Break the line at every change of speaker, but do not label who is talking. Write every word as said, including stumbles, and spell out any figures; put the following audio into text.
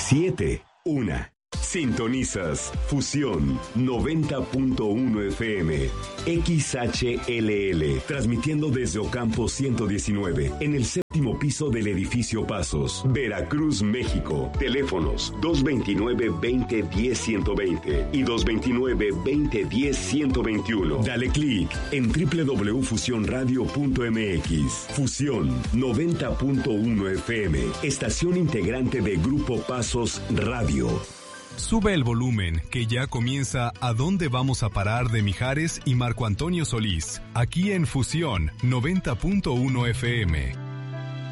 siete uno. Sintonizas Fusión noventa punto uno F M, X H L L, transmitiendo desde Ocampo ciento diecinueve, en el séptimo piso del edificio Pasos, Veracruz, México. Teléfonos dos veintinueve, veinte, diez, ciento veinte y dos veintinueve, veinte, diez, ciento veintiuno. Dale clic en doble u doble u doble u punto fusión radio punto m x. Fusión noventa punto uno F M, estación integrante de Grupo Pasos Radio.
Sube el volumen, que ya comienza ¿A dónde vamos a parar? De Mijares y Marco Antonio Solís, aquí en Fusión noventa punto uno F M.